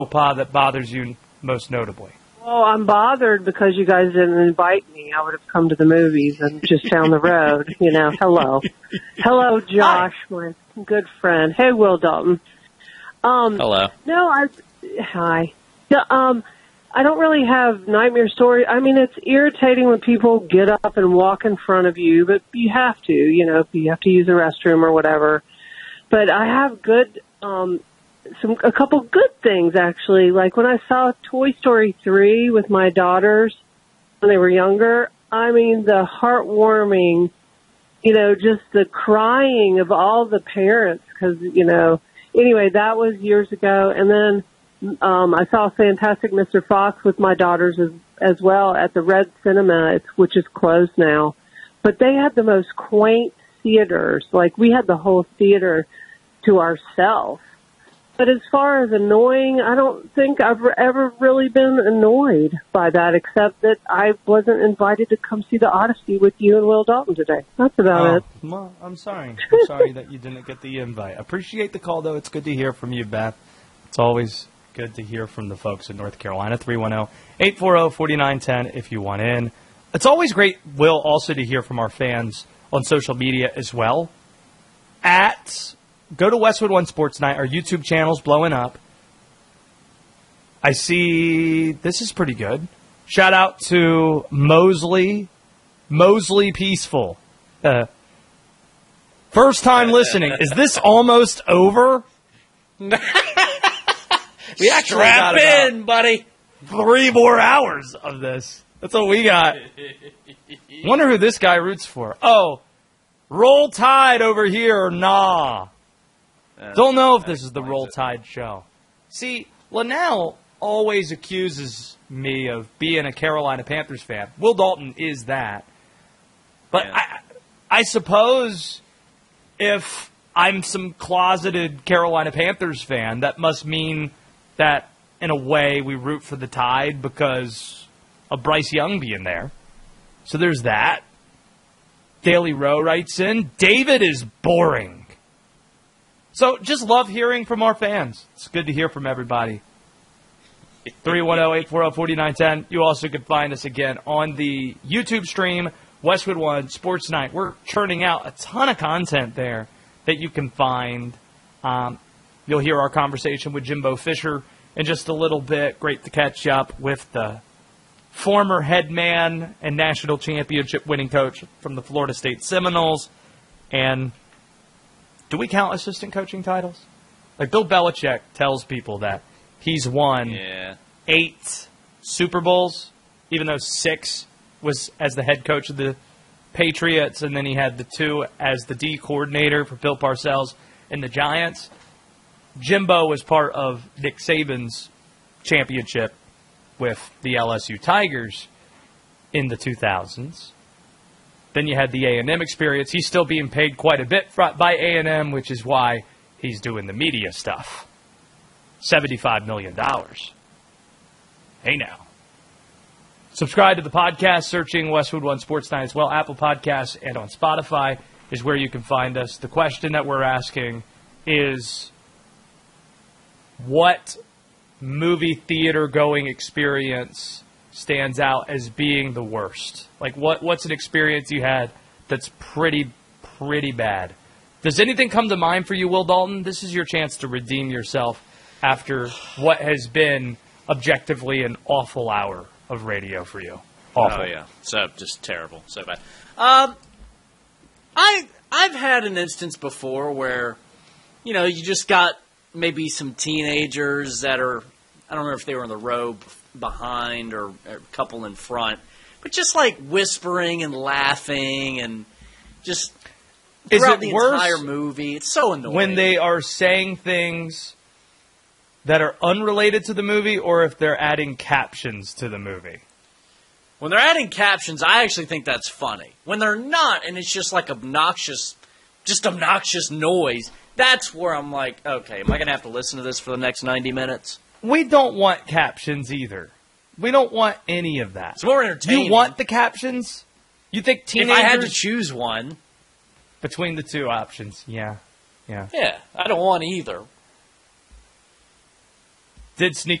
pod that bothers you most notably? Well, I'm bothered because you guys didn't invite me. I would have come to the movies and just down the road, Hello. Hello, Josh, my good friend. Hey, Will Dalton. Hello. No, hi. I don't really have nightmare stories. I mean, it's irritating when people get up and walk in front of you, but you have to, if you have to use the restroom or whatever. But I have a couple good things, actually. Like when I saw Toy Story 3 with my daughters when they were younger, I mean, the heartwarming, just the crying of all the parents because, anyway, that was years ago. And then I saw Fantastic Mr. Fox with my daughters as well at the Red Cinema, which is closed now. But they had the most quaint theaters. Like, we had the whole theater to ourselves. But as far as annoying, I don't think I've ever really been annoyed by that, except that I wasn't invited to come see the Odyssey with you and Will Dalton today. That's about it. Well, I'm sorry. I'm sorry that you didn't get the invite. Appreciate the call, though. It's good to hear from you, Beth. It's always good to hear from the folks in North Carolina. 310-840-4910 if you want in. It's always great, Will, also to hear from our fans on social media as well. Go to Westwood One Sports Night. Our YouTube channel's blowing up. I see this is pretty good. Shout out to Mosley Peaceful. First time listening. Is this almost over? We actually got in, buddy. 3 more hours of this. That's what we got. Wonder who this guy roots for. Oh, Roll Tide over here. Nah. Don't know if this is the Roll Tide show. See, Linnell always accuses me of being a Carolina Panthers fan. Will Dalton is that. But yeah. I suppose if I'm some closeted Carolina Panthers fan, that must mean that, in a way, we root for the Tide because of Bryce Young being there. So there's that. Daily Row writes in, David is boring. So just love hearing from our fans. It's good to hear from everybody. 310-840-4910. You also can find us again on the YouTube stream, Westwood One Sports Night. We're churning out a ton of content there that you can find. You'll hear our conversation with Jimbo Fisher in just a little bit. Great to catch up with the former head man and national championship winning coach from the Florida State Seminoles. And do we count assistant coaching titles? Like Bill Belichick tells people that he's won 8 Super Bowls, even though 6 was as the head coach of the Patriots, and then he had the 2 as the D coordinator for Bill Parcells and the Giants. Jimbo was part of Nick Saban's championship with the LSU Tigers in the 2000s. Then you had the A&M experience. He's still being paid quite a bit by A&M, which is why he's doing the media stuff. $75 million. Hey, now. Subscribe to the podcast, searching Westwood One Sports Night as well. Apple Podcasts and on Spotify is where you can find us. The question that we're asking is, what movie theater going experience stands out as being the worst? Like, what's an experience you had that's pretty bad? Does anything come to mind for you, Will Dalton? This is your chance to redeem yourself after what has been objectively an awful hour of radio for you. Awful. Oh, yeah. So, just terrible. So bad. I've had an instance before where, you just got maybe some teenagers that are, I don't remember if they were in the row behind or a couple in front, but just like whispering and laughing and just throughout the entire movie. It's so annoying. When they are saying things that are unrelated to the movie, or if they're adding captions to the movie? When they're adding captions, I actually think that's funny. When they're not, and it's just like obnoxious noise, that's where I'm like, okay, am I going to have to listen to this for the next 90 minutes? We don't want captions either. We don't want any of that. It's more entertaining. You want the captions? You think teenagers... If I had to choose one. Between the two options, yeah. Yeah, I don't want either. did sneak